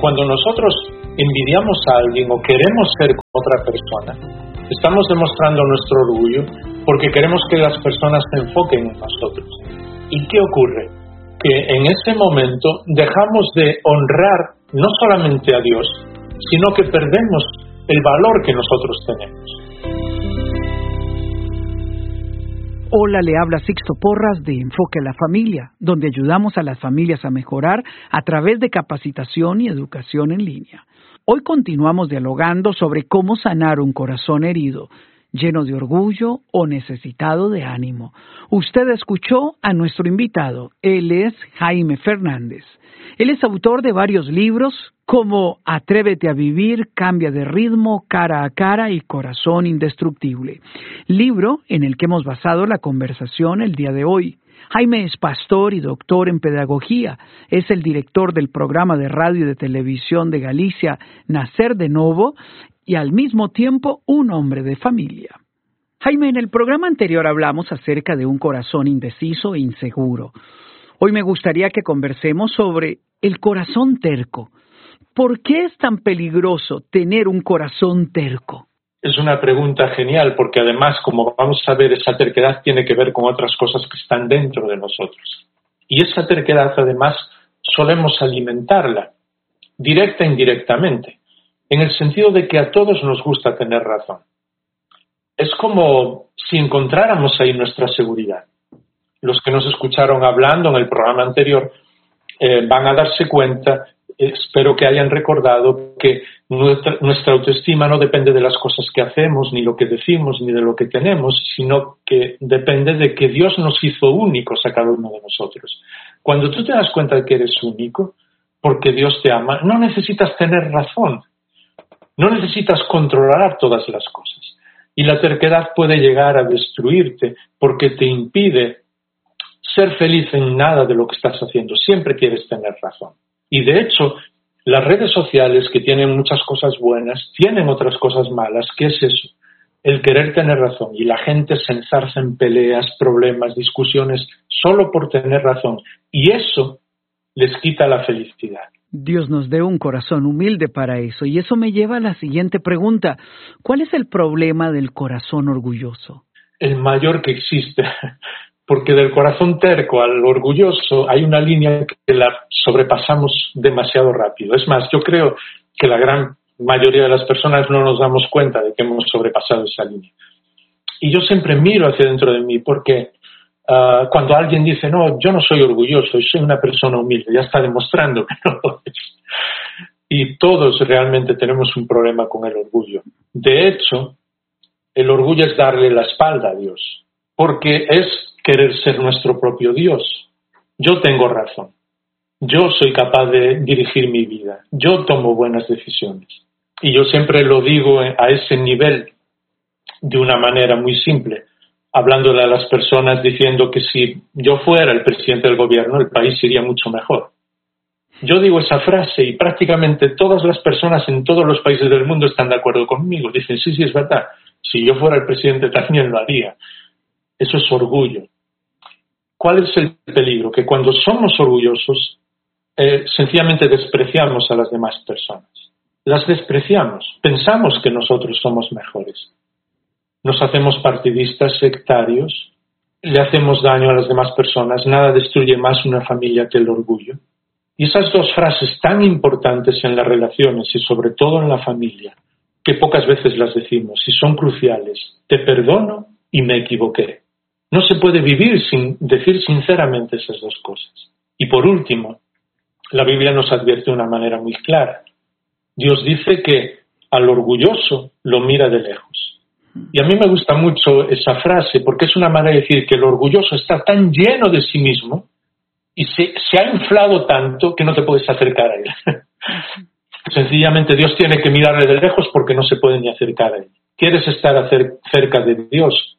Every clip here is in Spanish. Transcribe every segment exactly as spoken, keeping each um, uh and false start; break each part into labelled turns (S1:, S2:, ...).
S1: Cuando nosotros envidiamos a alguien o queremos ser como otra persona, estamos demostrando nuestro orgullo porque queremos que las personas se enfoquen en nosotros. ¿Y qué ocurre? Que en ese momento dejamos de honrar no solamente a Dios, sino que perdemos el valor que nosotros tenemos.
S2: Hola, le habla Sixto Porras de Enfoque a la Familia, donde ayudamos a las familias a mejorar a través de capacitación y educación en línea. Hoy continuamos dialogando sobre cómo sanar un corazón herido, lleno de orgullo o necesitado de ánimo. Usted escuchó a nuestro invitado, él es Jaime Fernández. Él es autor de varios libros como Atrévete a vivir, Cambia de ritmo, Cara a cara y Corazón indestructible, libro en el que hemos basado la conversación el día de hoy. Jaime es pastor y doctor en pedagogía, es el director del programa de radio y de televisión de Galicia, Nacer de Novo, y al mismo tiempo un hombre de familia. Jaime, en el programa anterior hablamos acerca de un corazón indeciso e inseguro. Hoy me gustaría que conversemos sobre el corazón terco. ¿Por qué es tan peligroso tener un corazón terco?
S1: Es una pregunta genial porque además, como vamos a ver, esa terquedad tiene que ver con otras cosas que están dentro de nosotros. Y esa terquedad además solemos alimentarla, directa e indirectamente, en el sentido de que a todos nos gusta tener razón. Es como si encontráramos ahí nuestra seguridad. Los que nos escucharon hablando en el programa anterior eh, van a darse cuenta, eh, espero que hayan recordado, que nuestra, nuestra autoestima no depende de las cosas que hacemos, ni lo que decimos, ni de lo que tenemos, sino que depende de que Dios nos hizo únicos a cada uno de nosotros. Cuando tú te das cuenta de que eres único, porque Dios te ama, no necesitas tener razón, no necesitas controlar todas las cosas. Y la terquedad puede llegar a destruirte porque te impide ser feliz en nada de lo que estás haciendo. Siempre quieres tener razón. Y de hecho, las redes sociales, que tienen muchas cosas buenas, tienen otras cosas malas. ¿Qué es eso? El querer tener razón. Y la gente se enzarza en peleas, problemas, discusiones, solo por tener razón. Y eso les quita la felicidad.
S2: Dios nos dé un corazón humilde para eso. Y eso me lleva a la siguiente pregunta. ¿Cuál es el problema del corazón orgulloso?
S1: El mayor que existe. Porque del corazón terco al orgulloso hay una línea que la sobrepasamos demasiado rápido. Es más, yo creo que la gran mayoría de las personas no nos damos cuenta de que hemos sobrepasado esa línea. Y yo siempre miro hacia dentro de mí porque uh, cuando alguien dice, no, yo no soy orgulloso, yo soy una persona humilde, ya está demostrando que no lo es. Y todos realmente tenemos un problema con el orgullo. De hecho, el orgullo es darle la espalda a Dios, porque es querer ser nuestro propio Dios. Yo tengo razón. Yo soy capaz de dirigir mi vida. Yo tomo buenas decisiones. Y yo siempre lo digo a ese nivel de una manera muy simple, hablándole a las personas diciendo que si yo fuera el presidente del gobierno, el país iría mucho mejor. Yo digo esa frase y prácticamente todas las personas en todos los países del mundo están de acuerdo conmigo. Dicen, sí, sí, es verdad. Si yo fuera el presidente también lo haría. Eso es orgullo. ¿Cuál es el peligro? Que cuando somos orgullosos, eh, sencillamente despreciamos a las demás personas. Las despreciamos. Pensamos que nosotros somos mejores. Nos hacemos partidistas, sectarios, le hacemos daño a las demás personas. Nada destruye más una familia que el orgullo. Y esas dos frases tan importantes en las relaciones y sobre todo en la familia, que pocas veces las decimos y son cruciales. Te perdono y me equivoqué. No se puede vivir sin decir sinceramente esas dos cosas. Y por último, la Biblia nos advierte de una manera muy clara. Dios dice que al orgulloso lo mira de lejos. Y a mí me gusta mucho esa frase porque es una manera de decir que el orgulloso está tan lleno de sí mismo y se, se ha inflado tanto que no te puedes acercar a él. Sencillamente Dios tiene que mirarle de lejos porque no se puede ni acercar a él. ¿Quieres estar cerca de Dios?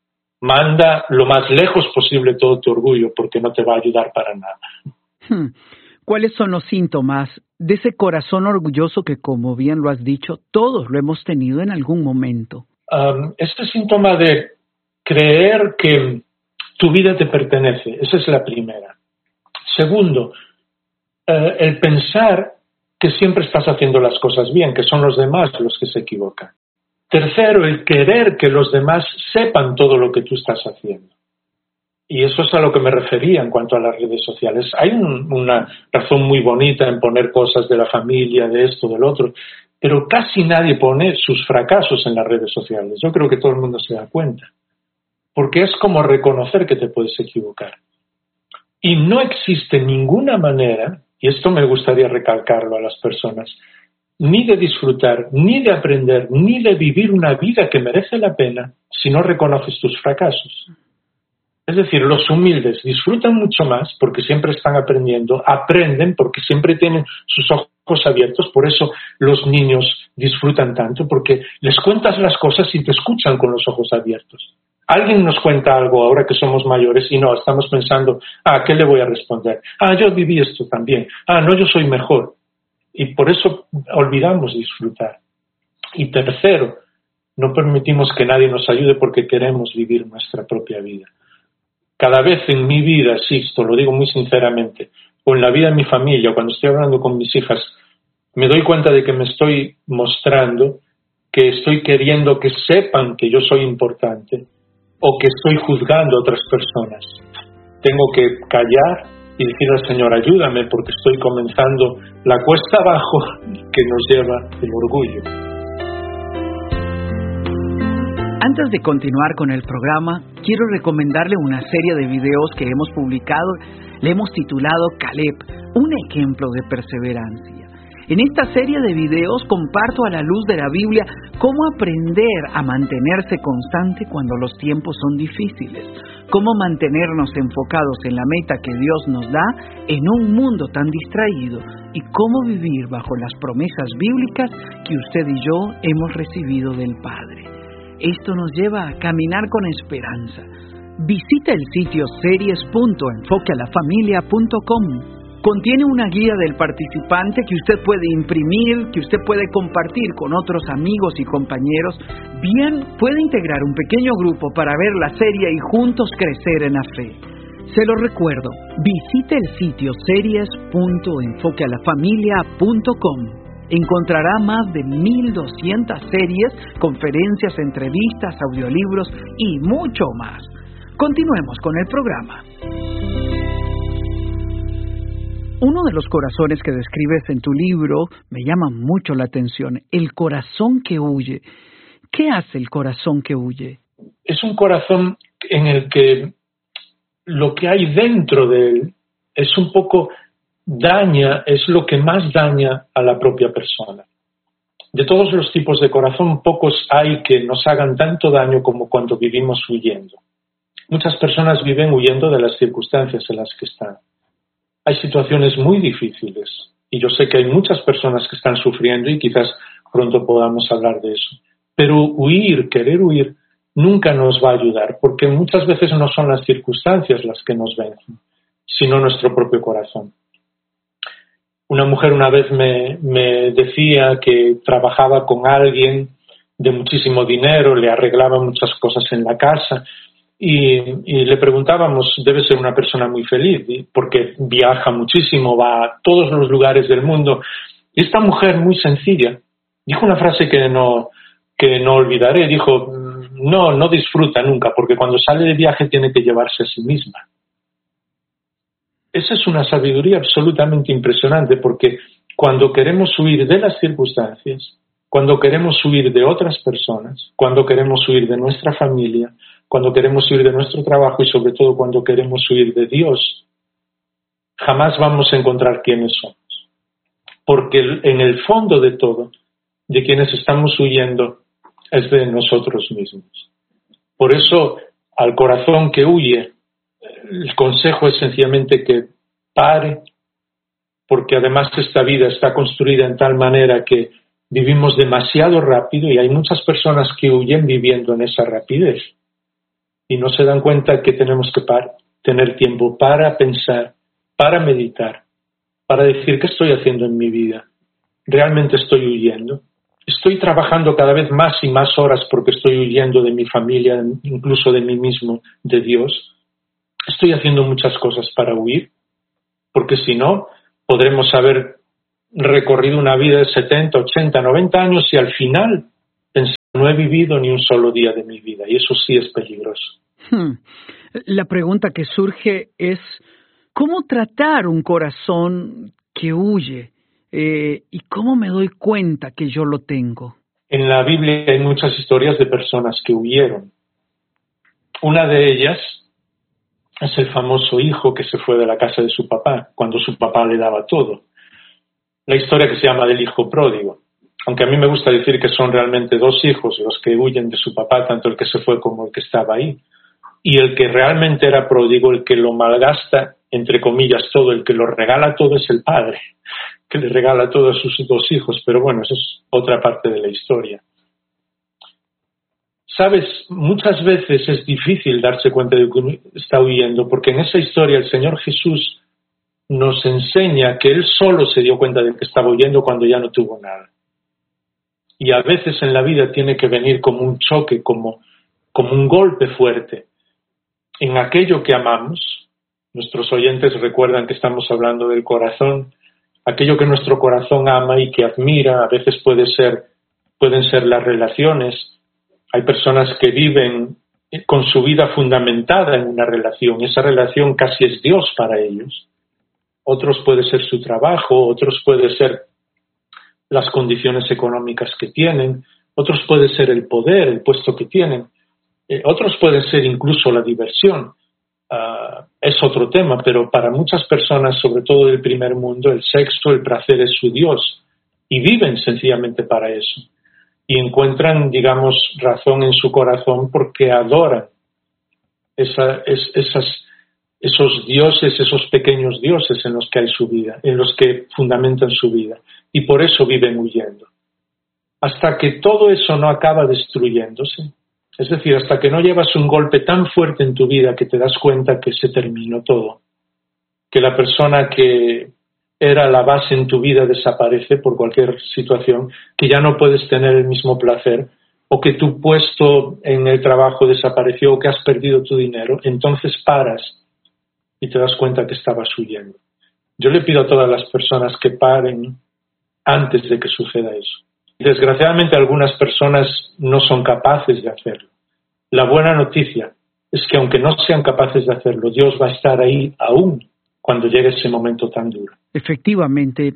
S1: Manda lo más lejos posible todo tu orgullo porque no te va a ayudar para nada.
S2: ¿Cuáles son los síntomas de ese corazón orgulloso que, como bien lo has dicho, todos lo hemos tenido en algún momento?
S1: Um, este síntoma de creer que tu vida te pertenece, esa es la primera. Segundo, uh, el pensar que siempre estás haciendo las cosas bien, que son los demás los que se equivocan. Tercero, el querer que los demás sepan todo lo que tú estás haciendo. Y eso es a lo que me refería en cuanto a las redes sociales. Hay un, una razón muy bonita en poner cosas de la familia, de esto, del otro, pero casi nadie pone sus fracasos en las redes sociales. Yo creo que todo el mundo se da cuenta. Porque es como reconocer que te puedes equivocar. Y no existe ninguna manera, y esto me gustaría recalcarlo a las personas, ni de disfrutar, ni de aprender, ni de vivir una vida que merece la pena si no reconoces tus fracasos. Es decir, los humildes disfrutan mucho más porque siempre están aprendiendo, aprenden porque siempre tienen sus ojos abiertos, por eso los niños disfrutan tanto, porque les cuentas las cosas y te escuchan con los ojos abiertos. Alguien nos cuenta algo ahora que somos mayores y no, estamos pensando, ah, ¿qué le voy a responder? Ah, yo viví esto también. Ah, no, yo soy mejor. Y por eso olvidamos disfrutar. Y tercero, no permitimos que nadie nos ayude porque queremos vivir nuestra propia vida. Cada vez en mi vida, Sixto, lo digo muy sinceramente, o en la vida de mi familia, o cuando estoy hablando con mis hijas, me doy cuenta de que me estoy mostrando, que estoy queriendo que sepan que yo soy importante, o que estoy juzgando a otras personas. Tengo que callar y decir al Señor, ayúdame porque estoy comenzando la cuesta abajo que nos lleva el orgullo.
S2: Antes de continuar con el programa, quiero recomendarle una serie de videos que hemos publicado. Le hemos titulado Caleb, un ejemplo de perseverancia. En esta serie de videos comparto a la luz de la Biblia cómo aprender a mantenerse constante cuando los tiempos son difíciles, cómo mantenernos enfocados en la meta que Dios nos da en un mundo tan distraído y cómo vivir bajo las promesas bíblicas que usted y yo hemos recibido del Padre. Esto nos lleva a caminar con esperanza. Visita el sitio series punto enfoque a la familia punto com. Contiene una guía del participante que usted puede imprimir, que usted puede compartir con otros amigos y compañeros. Bien, puede integrar un pequeño grupo para ver la serie y juntos crecer en la fe. Se lo recuerdo, visite el sitio series punto enfoque a la familia punto com. Encontrará más de mil doscientas series, conferencias, entrevistas, audiolibros y mucho más. Continuemos con el programa. Uno de los corazones que describes en tu libro me llama mucho la atención, el corazón que huye. ¿Qué hace el corazón que huye?
S1: Es un corazón en el que lo que hay dentro de él es un poco daña, es lo que más daña a la propia persona. De todos los tipos de corazón, pocos hay que nos hagan tanto daño como cuando vivimos huyendo. Muchas personas viven huyendo de las circunstancias en las que están. Hay situaciones muy difíciles y yo sé que hay muchas personas que están sufriendo y quizás pronto podamos hablar de eso. Pero huir, querer huir, nunca nos va a ayudar porque muchas veces no son las circunstancias las que nos vencen, sino nuestro propio corazón. Una mujer una vez me, me decía que trabajaba con alguien de muchísimo dinero, le arreglaba muchas cosas en la casa. Y, y le preguntábamos, debe ser una persona muy feliz, porque viaja muchísimo, va a todos los lugares del mundo. Y esta mujer muy sencilla dijo una frase que no, que no olvidaré. Dijo, no, no disfruta nunca, porque cuando sale de viaje tiene que llevarse a sí misma. Esa es una sabiduría absolutamente impresionante, porque cuando queremos huir de las circunstancias, cuando queremos huir de otras personas, cuando queremos huir de nuestra familia, cuando queremos huir de nuestro trabajo y sobre todo cuando queremos huir de Dios, jamás vamos a encontrar quiénes somos. Porque en el fondo de todo, de quienes estamos huyendo, es de nosotros mismos. Por eso, al corazón que huye, el consejo es sencillamente que pare, porque además esta vida está construida en tal manera que vivimos demasiado rápido y hay muchas personas que huyen viviendo en esa rapidez. Y no se dan cuenta que tenemos que par- tener tiempo para pensar, para meditar, para decir qué estoy haciendo en mi vida. ¿Realmente estoy huyendo? ¿Estoy trabajando cada vez más y más horas porque estoy huyendo de mi familia, incluso de mí mismo, de Dios? ¿Estoy haciendo muchas cosas para huir? Porque si no, podremos haber recorrido una vida de setenta, ochenta, noventa años y al final pensé, no he vivido ni un solo día de mi vida, y eso sí es peligroso.
S2: Hmm. La pregunta que surge es, ¿cómo tratar un corazón que huye? Eh, ¿Y cómo me doy cuenta que yo lo tengo?
S1: En la Biblia hay muchas historias de personas que huyeron. Una de ellas es el famoso hijo que se fue de la casa de su papá, cuando su papá le daba todo. La historia que se llama del hijo pródigo. Aunque a mí me gusta decir que son realmente dos hijos los que huyen de su papá, tanto el que se fue como el que estaba ahí. Y el que realmente era pródigo, el que lo malgasta, entre comillas, todo, el que lo regala todo es el padre, que le regala todo a sus dos hijos. Pero bueno, eso es otra parte de la historia. Sabes, muchas veces es difícil darse cuenta de que uno está huyendo, porque en esa historia el Señor Jesús nos enseña que Él solo se dio cuenta de que estaba huyendo cuando ya no tuvo nada. Y a veces en la vida tiene que venir como un choque, como, como un golpe fuerte en aquello que amamos. Nuestros oyentes recuerdan que estamos hablando del corazón, aquello que nuestro corazón ama y que admira. A veces puede ser, pueden ser las relaciones. Hay personas que viven con su vida fundamentada en una relación, esa relación casi es Dios para ellos. Otros puede ser su trabajo, otros puede ser las condiciones económicas que tienen, otros puede ser el poder, el puesto que tienen, eh, otros pueden ser incluso la diversión. Uh, es otro tema, pero para muchas personas, sobre todo del primer mundo, el sexo, el placer es su Dios y viven sencillamente para eso. Y encuentran, digamos, razón en su corazón porque adoran esa, es, esas, esos dioses, esos pequeños dioses en los que hay su vida, en los que fundamentan su vida. Y por eso viven huyendo. Hasta que todo eso no acaba destruyéndose, es decir, hasta que no llevas un golpe tan fuerte en tu vida que te das cuenta que se terminó todo, que la persona que era la base en tu vida desaparece por cualquier situación, que ya no puedes tener el mismo placer, o que tu puesto en el trabajo desapareció, o que has perdido tu dinero, entonces paras y te das cuenta que estabas huyendo. Yo le pido a todas las personas que paren antes de que suceda eso. Desgraciadamente algunas personas no son capaces de hacerlo. La buena noticia es que aunque no sean capaces de hacerlo, Dios va a estar ahí aún cuando llegue ese momento tan duro.
S2: Efectivamente.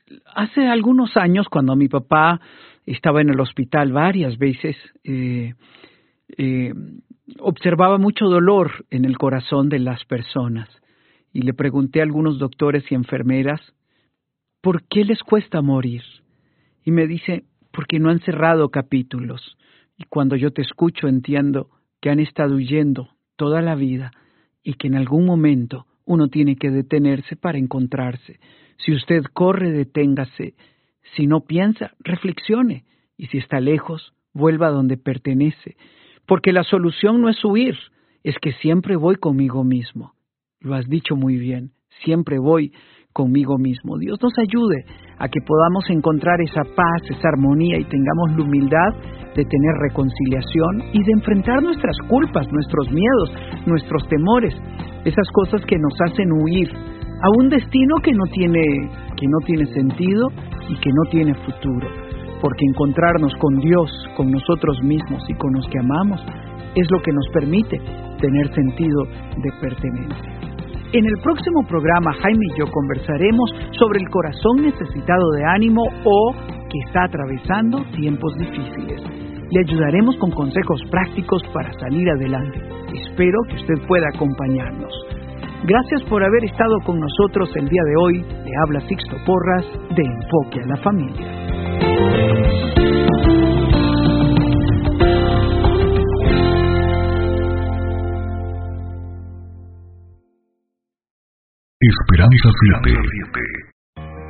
S2: Hace algunos años, cuando mi papá estaba en el hospital varias veces, eh, eh, observaba mucho dolor en el corazón de las personas. Y le pregunté a algunos doctores y enfermeras, ¿por qué les cuesta morir? Y me dice, porque no han cerrado capítulos. Y cuando yo te escucho entiendo que han estado huyendo toda la vida y que en algún momento uno tiene que detenerse para encontrarse. Si usted corre, deténgase. Si no piensa, reflexione. Y si está lejos, vuelva a donde pertenece. Porque la solución no es huir, es que siempre voy conmigo mismo. Lo has dicho muy bien, siempre voy conmigo mismo. Dios nos ayude a que podamos encontrar esa paz, esa armonía y tengamos la humildad de tener reconciliación y de enfrentar nuestras culpas, nuestros miedos, nuestros temores, esas cosas que nos hacen huir a un destino que no tiene, que no tiene sentido y que no tiene futuro. Porque encontrarnos con Dios, con nosotros mismos y con los que amamos es lo que nos permite tener sentido de pertenencia. En el próximo programa, Jaime y yo conversaremos sobre el corazón necesitado de ánimo o que está atravesando tiempos difíciles. Le ayudaremos con consejos prácticos para salir adelante. Espero que usted pueda acompañarnos. Gracias por haber estado con nosotros el día de hoy. Le habla Sixto Porras de Enfoque a la Familia.
S3: Esperanza siete.